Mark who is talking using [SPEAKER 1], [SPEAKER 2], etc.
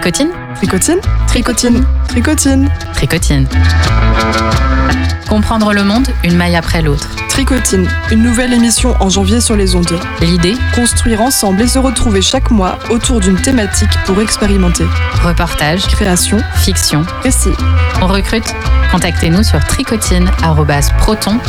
[SPEAKER 1] Tricotine.
[SPEAKER 2] Tricotine. Tricotine. Tricotine.
[SPEAKER 1] Tricotine. Comprendre le monde, une maille après l'autre.
[SPEAKER 2] Tricotine, une nouvelle émission en janvier sur les ondes.
[SPEAKER 1] L'idée,
[SPEAKER 2] construire ensemble et se retrouver chaque mois autour d'une thématique pour expérimenter.
[SPEAKER 1] reportage,
[SPEAKER 2] Création,
[SPEAKER 1] fiction.
[SPEAKER 2] récit.
[SPEAKER 1] On recrute? Contactez-nous sur tricotine@proton.fr.